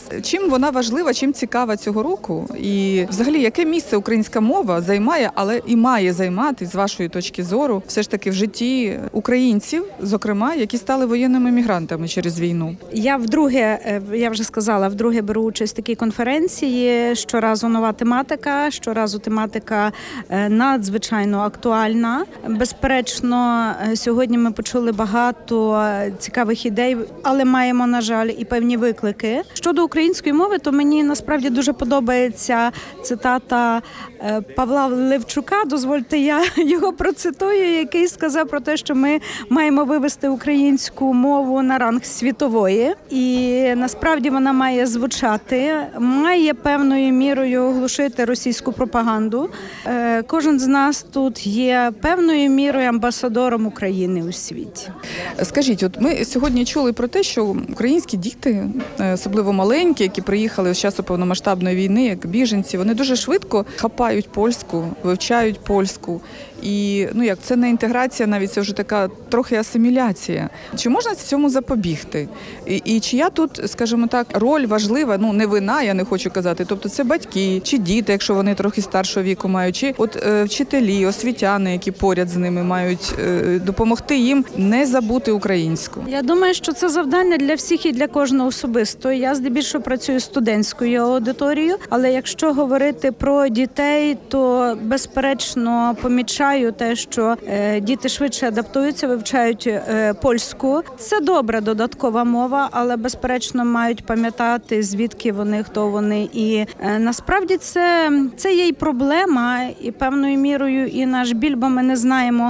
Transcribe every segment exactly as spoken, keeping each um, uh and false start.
Чим вона важлива, чим цікава цього року? І взагалі, яке місце українська мова займає, але і має займати, з вашої точки зору, все ж таки в житті українців, зокрема, які стали воєнними мігрантами через війну? Я вдруге, я вже сказала, вдруге беру участь в такій конференції. Щоразу нова тематика, щоразу тематика надзвичайно актуальна. Безперечно, сьогодні ми почули багато цікавих ідей, але маємо, на жаль, і певні виклики. Щодо української мови, то мені насправді дуже подобається цитата Павла Левчука, дозвольте я його процитую, який сказав про те, що ми маємо вивести українську мову на ранг світової. І насправді вона має звучати, має певною мірою оглушити російську пропаганду. Кожен з нас тут є певною мірою амбасадором України у світі. Скажіть, от ми сьогодні чули про те, що українські діти, особливо маленькі, які приїхали з часу повномасштабної війни, як біженці, вони дуже швидко хапають польську, вивчають польську. І, ну як, це не інтеграція, навіть це вже така трохи асиміляція. Чи можна цьому запобігти? І, і чия тут, скажімо так, роль важлива, ну не вина, я не хочу казати, тобто це батьки, чи діти, якщо вони трохи старшого віку мають, чи от е, вчителі, освітяни, які поряд з ними мають е, допомогти їм не забути українську? Я думаю, що це завдання для всіх і для кожного особисто. Я здебільшого працюю з студентською аудиторією, але якщо говорити про дітей, то безперечно помічаю те, що е, діти швидше адаптуються, вивчають е, польську. Це добра додаткова мова, але безперечно мають пам'ятати, звідки вони, хто вони. І е, насправді це, це є й проблема, і певною мірою і наш біль, бо ми не знаємо,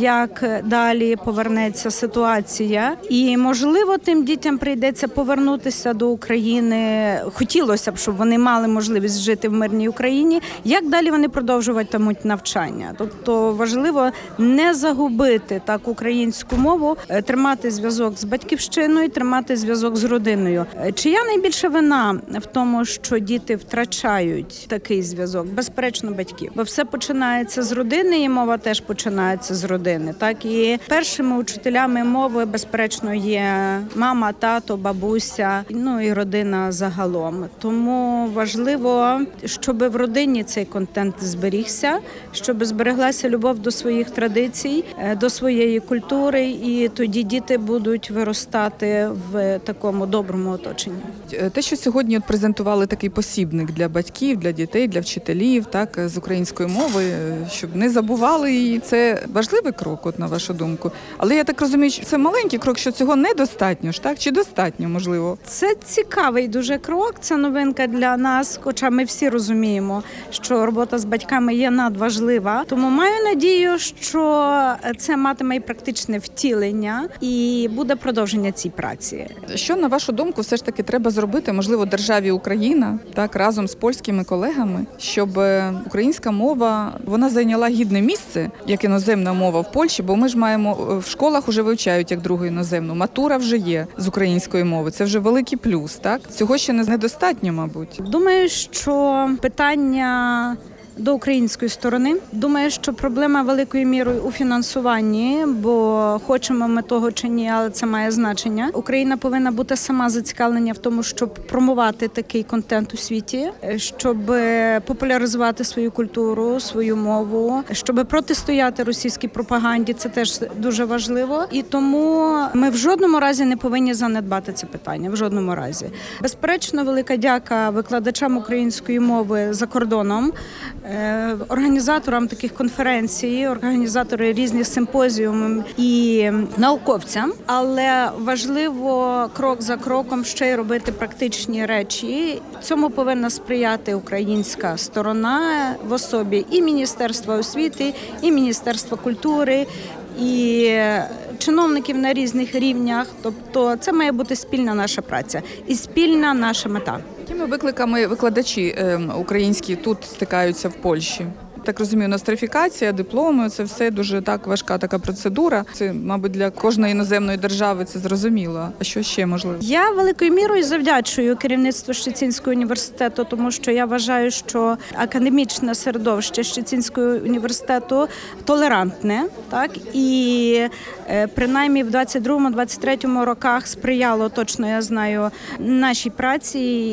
як далі повернеться ситуація. І, можливо, тим дітям прийдеться повернутися до України. Хотілося б, щоб вони мали можливість жити в мирній Україні. Як далі вони продовжуватимуть навчання? Тобто важливо не загубити так українську мову, тримати зв'язок з батьківщиною, тримати зв'язок з родиною. Чия найбільша вина в тому, що діти втрачають такий зв'язок? Безперечно, батьків. Бо все починається з родини, і мова теж починається з родини. Так, і першими учителями мови, безперечно, є мама, тато, бабуся, ну і родина загалом. Тому важливо, щоб в родині цей контент зберігся, щоб збереглася любов до своїх традицій, до своєї культури, і тоді діти будуть виростати в такому доброму оточенні. Те, що сьогодні от презентували такий посібник для батьків, для дітей, для вчителів, так, з української мови, щоб не забували її, це важливий крок, от на вашу думку. Але я так розумію, що це маленький крок, що цього недостатньо ж, так? Чи достатньо, можливо? Це цікавий дуже крок, це новинка для нас, хоча ми всі розуміємо, що робота з батьками є надважлива. Тому маю надію, що це матиме і практичне втілення і буде продовження цій праці. Що, на вашу думку, все ж таки треба зробити, можливо, державі Україна, так, разом з польськими колегами, щоб українська мова, вона зайняла гідне місце, як іноземна мова в Польщі, бо ми ж маємо, в школах вже вивчають як другу іноземну, матура вже є з української мови, це вже великий плюс, так? Цього ще недостатньо, мабуть. Думаю, що питання до української сторони. Думаю, що проблема великою мірою у фінансуванні, бо хочемо ми того чи ні, але це має значення. Україна повинна бути сама зацікавлена в тому, щоб промувати такий контент у світі, щоб популяризувати свою культуру, свою мову, щоб протистояти російській пропаганді. Це теж дуже важливо. І тому ми в жодному разі не повинні занедбати це питання. В жодному разі. Безперечно, велика дяка викладачам української мови за кордоном, організаторам таких конференцій, організатори різних симпозіумів і науковцям, але важливо крок за кроком ще й робити практичні речі. Цьому повинна сприяти українська сторона в особі і Міністерства освіти, і Міністерства культури, і чиновників на різних рівнях. Тобто це має бути спільна наша праця і спільна наша мета. Якими викликами викладачі е, українські тут стикаються в Польщі? Так розумію, нострифікація, дипломи – це все дуже так важка така процедура. Це, мабуть, для кожної іноземної держави це зрозуміло. А що ще можливо? Я великою мірою завдячую керівництву Щецінського університету, тому що я вважаю, що академічне середовище Щецінського університету толерантне, так, і принаймні в двадцять другому - двадцять третьому роках сприяло, точно я знаю, нашій праці